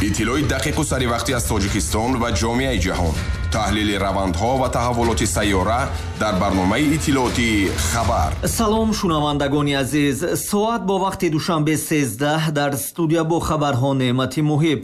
иттилои дақиқу саривақтӣ аз Тоҷикистон ва ҷомеаи ҷаҳон. таҳлили равандҳо ва таҳаввулоти сайёра дар барномаи иттилооти хабар. салом шунавандагони азиз, соат бо вақти душанбе 13 дар студия бо хабарҳо Неъмати Муҳиб.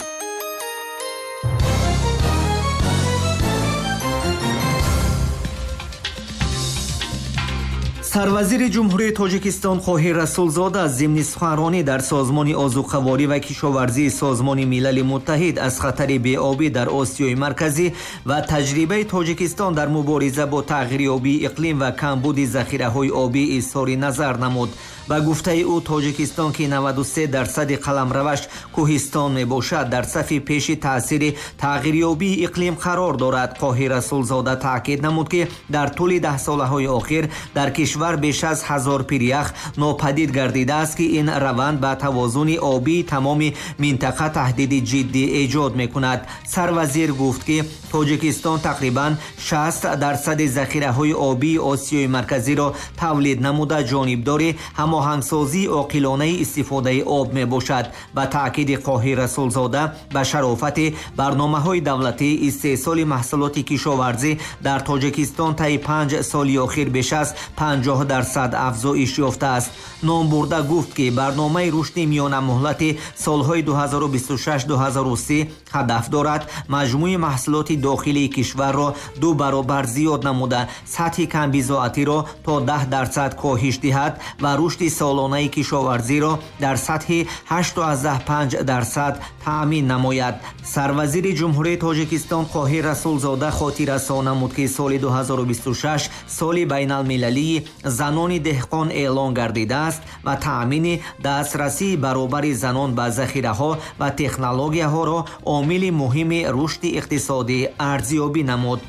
сарвазири ҷумҳурии Тоҷикистон Хоҳир Расулзода зимни суханронӣ дар созмони озуқаворӣ ва кишоварзии созмони милали муттаҳид аз хатари беобӣ дар Осиёи марказӣ ва таҷрибаи Тоҷикистон дар мубориза бо тағйири обии иқлим ва камбуди захираҳои обӣ изҳори назар намуд. ба гуфтаи ӯ Тоҷикистон ки 93% қаламраваш кӯҳистон мебошад, дар сафи пеши таъсири тағйирёбии иқлим қарор дорад. Хоҳир Расулзода таъкид намуд ки дар тӯли 10 солаҳои охир дар кишвар беш аз 1000 пирях нопадид гардидааст ки ин раванд ба тавозуни обии тамоми минтақа таҳдиди ҷиддӣ эҷод мекунад. Сарвазир гуфт ки Тоҷикистон тақрибан 60% захираҳои обии Осиёи марказиро тавлид намуда ҷонибдори ҳамоҳангсозии оқилонаи истифодаи об мебошад. Ба таъкиди Хоҳир Расулзода ба шарофати барномаҳои давлатии истеҳсоли маҳсулоти кишоварзӣ дар Тоҷикистон таи 5 соли охир беш аз 50% афзоиш ёфтааст. Номбурда гуфт ки барномаи рушди миёнамуҳлати солҳои 2026-2030 ҳадаф дорад маҷмӯи маҳсулоти дохилии кишварро 2 баробар зиёд намуда, сатҳи камбизоатиро то 10% коҳиш диҳад ва рушди солонаи кишоварзиро дар сатҳи 8.5% таъмин намояд. Сарвазири ҷумҳурии Тоҷикистон Хоҳир Расулзода хотиррасон намуд ки соли 2026 соли байналмилалии занони деҳқон эълон гардидааст ва таъмини дастрасии баробари занон ба захираҳо ва технологияҳоро омили муҳими рушди иқтисодӣ арзёбӣ намуд.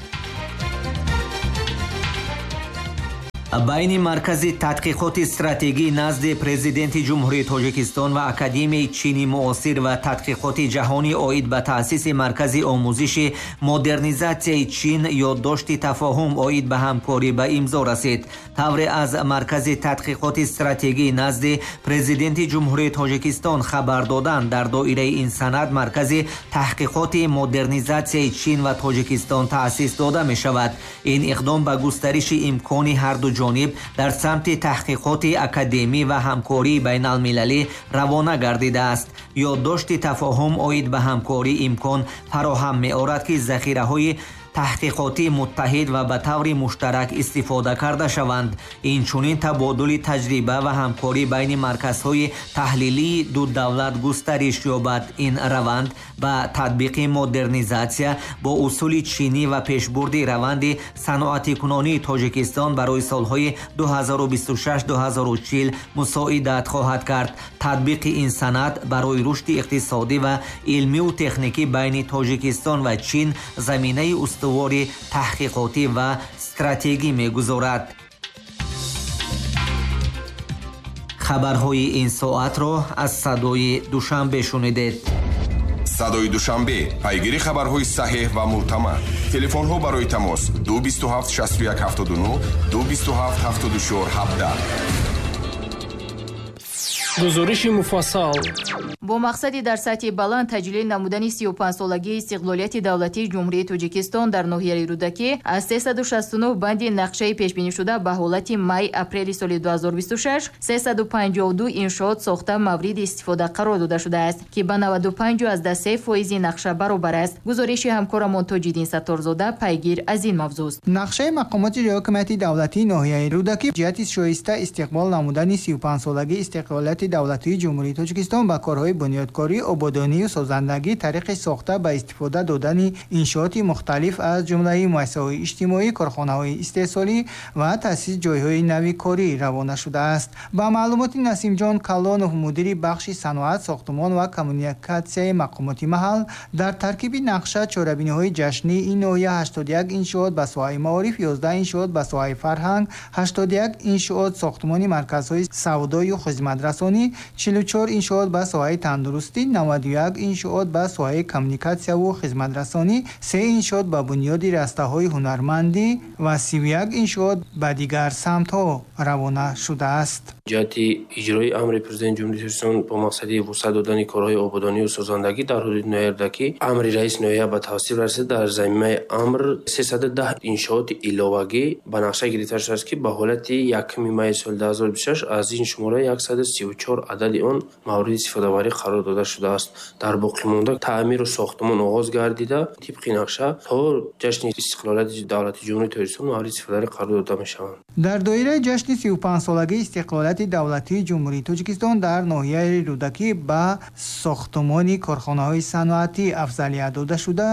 байни маркази тадқиқоти стратегӣ назди президенти ҷумҳурии Тоҷикистон ва Академияи чини муосир ва тадқиқоти ҷаҳонӣ оид ба таъсиси маркази омӯзиши модернизатсияи чин ёддошти тафоҳум оид ба ҳамкорӣ ба имзо расид. тавре аз маркази тадқиқоти стратегӣ назди президенти ҷумҳурии Тоҷикистон хабар доданд, дар доираи ин санад маркази таҳқиқоти модернизатсияи чин ва Тоҷикистон таъсис дода мешавад. ин иқдом ба густариши имкони ҳарду ҷониб дар самти таҳқиқоти академӣ ва ҳамкории байналмилалӣ равона гардидааст. ёддошти тафоҳум оид ба ҳамкорӣ имкон фароҳам меорад ки захираҳои таҳқиқотӣ муттаҳид ва ба таври муштарак истифода карда шаванд. инчунин табодули таҷриба ва ҳамкорӣ байни марказҳои таҳлилии ду давлат густариш ёбад. ин раванд ба татбиқи модернизатсия бо усули чинӣ ва пешбурди раванди саноатикунонии Тоҷикистон барои солҳои 2026-2040 мусоидат хоҳад кард. татбиқи ин санад барои рушди иқтисодӣ ва илмию техникӣ байни Тоҷикистон ва чин заминаи устувори таҳқиқотӣ ва стратегӣ мегузорад. хабарҳои ин соатро аз садои душанбе шунидед. садои душанбе пайгири хабарҳои саҳеҳ ва мӯътамад. телефонҳо барои тамос 227 61 79 227 74 17. гузориши муфассал. бо мақсади дар сатҳи баланд таҷлил намудани 35-солагии истиқлолияти давлатии ҷумҳурии Тоҷикистон дар ноҳияи Рӯдакӣ аз 369 банди нақшаи пешбинишуда ба ҳолати май-апрели соли 2026 352 иншоот сохта мавриди истифода қарор дода шудааст ки ба 95.3% нақша баробар аст. гузориши ҳамкорамон Тоҷиддин Сатторзода пайгир аз ин мавзӯст. нақшаи мақомоти ҳукумати давлатии ноҳияи Рӯдакӣ ҷиҳати шоиста истиқбол намудани 35-солагии истиқлолияти давлатии ҷумҳурии Тоҷикистон ба корҳои бунёдкорӣ, ободонию созандагӣ тариқи сохта ба истифода додани иншооти мухталиф аз ҷумлаи муассисаҳои иҷтимоӣ, корхонаҳои истеҳсолӣ ва таъсиси ҷойҳои нави корӣ равона шудааст. ба маълумоти Насимҷон Калонов, мудири бахши саноат, сохтмон ва коммуникатсияи мақомоти маҳал, дар таркиби нақша чорабиниҳои ҷашнии ин ноҳия 81 иншоот ба соҳаи маориф, 11 иншоот ба соҳаи фарҳанг, 81 иншоот сохтмони марказҳои савдою хизматрасонӣ, 44 иншоот ба соҳаи тандурустӣ, 91 иншоот ба соҳаи коммуникатсияву хизматрасонӣ, 3 иншоот ба бунёди растаҳои ҳунармандӣ ва 31 иншоот ба дигар самтҳо равона шудааст. ҷиҳати иҷрои амри президенти ҷумҳурии Тоҷикистон бо мақсади вусъат додани корҳои ободониву созандагӣ дар ҳудуди ноҳияи рудакӣ, амри раис ноҳия ба тавсиф расида. Дар заминаи амр 310 иншооти иловагӣ ба нақша гирифта шудааст, ки ба ҳолати 1 майи соли 2026 аз ин шумора 134 адади он мавриди истифодаварӣ қарор дода шудааст. Дар боқимонда таъмиру сохтмон оғоз гардида, тибқи нақша то ҷашни истиқлолияти давлати ҷумҳурии Тоҷикистон мавриди истифодаварӣ қарор дода мешаванд. дар доираи ҷашни 35-солагии истиқлолияти давлатии ҷумҳурии Тоҷикистон дар ноҳияи рудакӣ ба сохтмони корхонаҳои саноатӣ афзалият дода шуда,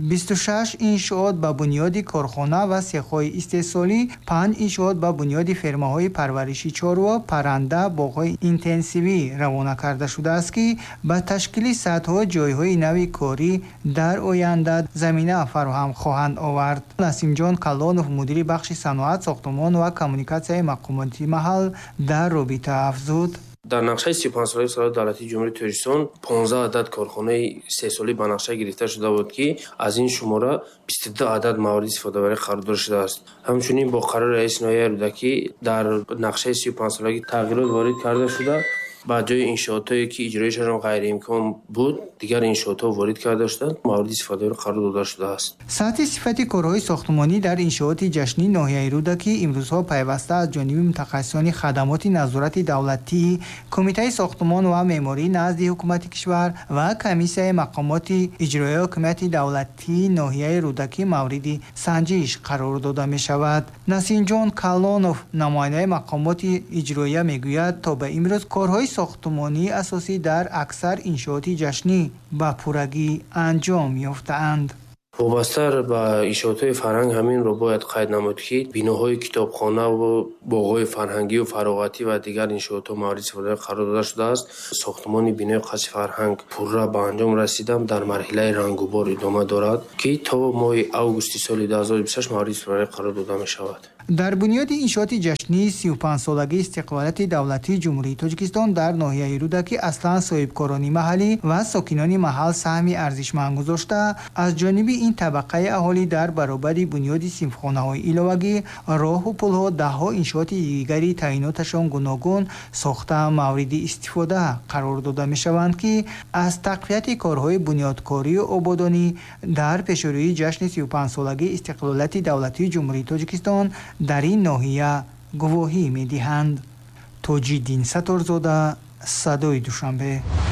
26 иншоот ба бунёди корхона ва сехҳои истеҳсолӣ, 5 иншоот ба бунёди фермаҳои парвариши чорва, парранда, боғҳои интенсивӣ равона карда шудааст, ки ба ташкили садҳо ҷойҳои нави корӣ дар оянда замина фароҳам хоҳанд овард. Насимҷон Калонов, мудири бахши саноат, сохтмон ва коммуникатсияи мақомоти маҳал дар робита афзуд: дар нақшаи 35-солагии саноати давлатии ҷумҳурии Тоҷикистон 15 адад корхонаи истеҳсолӣ ба нақша гирифта шуда буд, ки аз ин шумора 22 адад мавриди истифодаварӣ қарор дода шудааст. ҳамчунин бо қарори раиси ноҳияи рудакӣ дар нақшаи 35-солагӣ тағйирот ворид карда шуда, ба ҷои иншоотое ки иҷроишон ғайриимкон буд, дигар иншоотҳо ворид карда шуданд, мавриди истифодаварӣ қарор дода шудааст. сатҳи сифати корҳои сохтмонӣ дар иншооти ҷашнии ноҳияи рудакӣ имрӯзҳо пайваста аз ҷониби мутахассисони хадамоти назорати давлатӣ, Кумитаи сохтмон ва меъморӣ назди ҳукумати кишвар ва Комиссияи мақомоти иҷроии ҳокимияти давлатии ноҳияи рудакӣ мавриди санҷиш қарор дода мешавад. Насимҷон Калонов, намояндаи мақомоти иҷроия, мегӯяд, то ба имрӯз корҳои сохтмонии асосӣ дар аксар иншооти ҷашнӣ ба пуррагӣ анҷом ёфтаанд. вобаста ба иншоотҳои фарҳанг ҳаминро бояд қайд намуд, ки биноҳои китобхонаву боғҳои фарҳангиву фароғатӣ ва дигар иншоотҳо мавриди истифодаварӣ қарор дода шудааст. Сохтмони бинои қасри фарҳанг пурра ба анҷом расида дар марҳилаи рангубор идома дорад, ки то моҳи августи соли 2026 мавриди истифодаварӣ қарор дода мешавад. дар бунёди иншооти ҷашнии 35-солагии истиқлолияти давлатии ҷумҳурии Тоҷикистон дар ноҳияи рудакӣ аслан соҳибкорони маҳаллӣ ва сокинони маҳал саҳми арзишманд гузошта, аз ҷониби ин табақаи аҳолӣ дар баробари бунёди синфхонаҳои иловагӣ, роҳу пулҳо, даҳҳо иншооти дигари таъйиноташон гуногун сохта мавриди истифода қарор дода мешаванд, ки аз тақвияти корҳои бунёдкорию ободонӣ дар пешрӯии ҷашни 35-солагии истиқлолияти давлатии ҷумҳурии Тоҷикистон дар ин ноҳия гувоҳӣ медиҳанд. Тоҷиддин Саторзода, Садои Душанбе.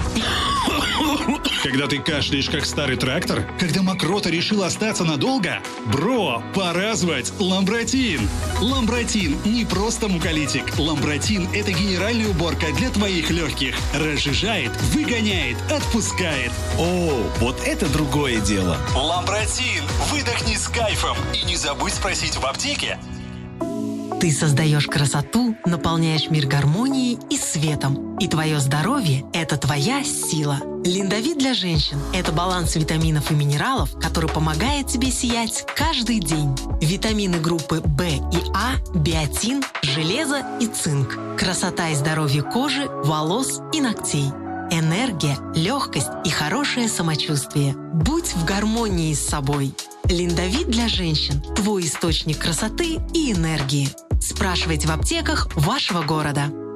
Когда ты кашляешь, как старый трактор? Когда мокрота решила остаться надолго? Бро, пора звать Ламбротин! Ламбротин не просто муколитик. Ламбротин – это генеральная уборка для твоих легких. Разжижает, выгоняет, отпускает. О, вот это другое дело. Ламбротин! Выдохни с кайфом! И не забудь спросить в аптеке. Ты создаешь красоту, наполняешь мир гармонией и светом. И твое здоровье – это твоя сила. Линдавит для женщин – это баланс витаминов и минералов, который помогает тебе сиять каждый день. Витамины группы В и А, биотин, железо и цинк. Красота и здоровье кожи, волос и ногтей. Энергия, легкость и хорошее самочувствие. Будь в гармонии с собой. Линдавит для женщин – твой источник красоты и энергии. Спрашивайте в аптеках вашего города.